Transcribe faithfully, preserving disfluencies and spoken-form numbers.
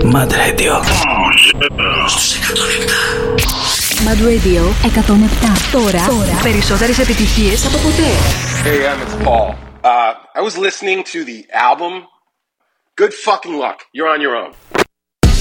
Mad Radio. Στους εκατόν επτά. Mad Radio εκατόν επτά. Τώρα, τώρα περισσότερες επιτυχίες από ποτέ. Hey, um, it's Paul. Uh, I was listening to the album. Good fucking luck. You're on your own.